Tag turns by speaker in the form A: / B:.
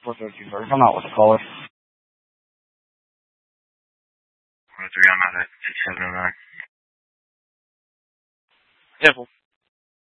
A: 或者举分上吧，我是高位。
B: 我这边买的几千分万。
A: 叶夫。